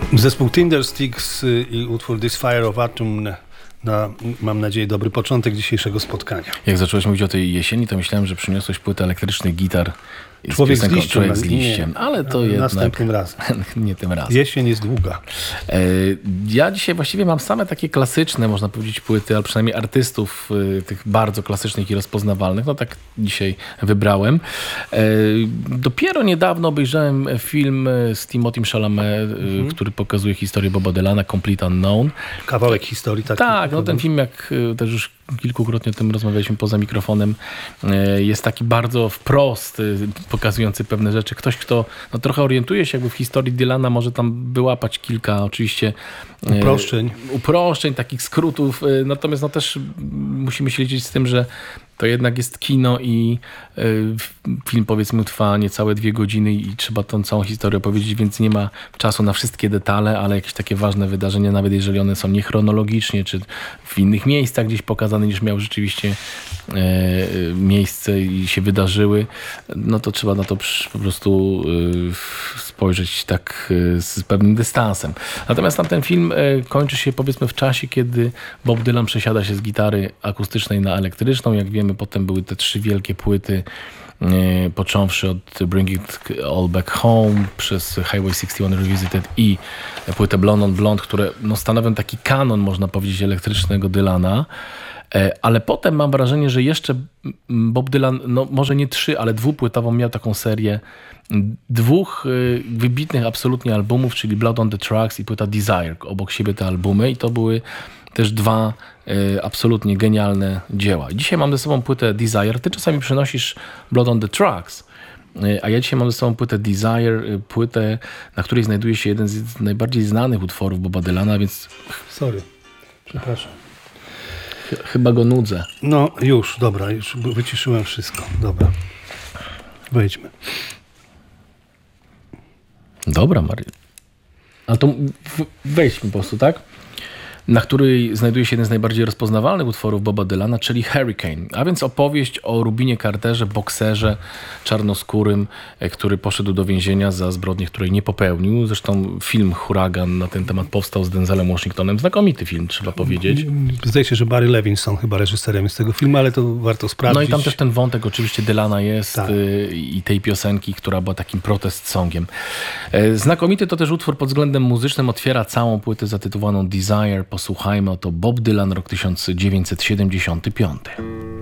Zespół Tindersticks i utwór This Fire of Atom na, mam nadzieję, dobry początek dzisiejszego spotkania. Jak zacząłeś mówić o tej jesieni, to myślałem, że przyniosłeś płytę elektrycznych gitar. Człowiek z liściem, ale to jednak następnym razem. Nie tym razem. Jesień jest długa. Ja dzisiaj właściwie mam same takie klasyczne, można powiedzieć, płyty, ale przynajmniej artystów tych bardzo klasycznych i rozpoznawalnych. No tak dzisiaj wybrałem. Dopiero niedawno obejrzałem film z Timothym Chalamet, który pokazuje historię Boba Dylana, Complete Unknown. Kawałek historii. Tak, no ten film, jak też już kilkukrotnie o tym rozmawialiśmy poza mikrofonem, jest taki bardzo wprost pokazujący pewne rzeczy. Ktoś, kto trochę orientuje się jakby w historii Dylana, może tam wyłapać kilka oczywiście uproszczeń, takich skrótów. Natomiast też musimy się liczyć z tym, że to jednak jest kino i film, powiedzmy, trwa niecałe 2 godziny i trzeba tą całą historię opowiedzieć, więc nie ma czasu na wszystkie detale, ale jakieś takie ważne wydarzenia, nawet jeżeli one są niechronologicznie, czy w innych miejscach gdzieś pokazane, niż miały rzeczywiście miejsce i się wydarzyły, no to trzeba na to po prostu spojrzeć tak z pewnym dystansem. Natomiast tamten film kończy się, powiedzmy, w czasie, kiedy Bob Dylan przesiada się z gitary akustycznej na elektryczną. Jak wiemy, potem były te 3 wielkie płyty, począwszy od Bring It All Back Home przez Highway 61 Revisited i płytę Blonde on Blonde, które stanowią taki kanon, można powiedzieć, elektrycznego Dylana. Ale potem mam wrażenie, że jeszcze Bob Dylan, może nie 3, ale 2-płytową miał taką serię 2 wybitnych absolutnie albumów, czyli Blood on the Tracks i płyta Desire. Obok siebie te albumy i to były też 2 absolutnie genialne dzieła. Dzisiaj mam ze sobą płytę Desire. Ty czasami przynosisz Blood on the Tracks, a ja dzisiaj mam ze sobą płytę Desire, płytę, na której znajduje się jeden z najbardziej znanych utworów Boba Dylana, więc... Sorry, przepraszam. Chyba go nudzę. No już, dobra, już wyciszyłem wszystko. Dobra, wejdźmy. Dobra, Maria. Ale to wejdźmy po prostu, tak? Na której znajduje się jeden z najbardziej rozpoznawalnych utworów Boba Dylana, czyli Hurricane, a więc opowieść o Rubinie Carterze, bokserze czarnoskórym, który poszedł do więzienia za zbrodnię, której nie popełnił. Zresztą film Huragan na ten temat powstał z Denzelem Washingtonem. Znakomity film, trzeba powiedzieć. Zdaje się, że Barry Levinson chyba reżyserem jest tego filmu, ale to warto sprawdzić. No i tam też ten wątek oczywiście Dylana jest, tak. I tej piosenki, która była takim protest songiem. Znakomity to też utwór pod względem muzycznym, otwiera całą płytę zatytułowaną Desire. Posłuchajmy, oto Bob Dylan, rok 1975.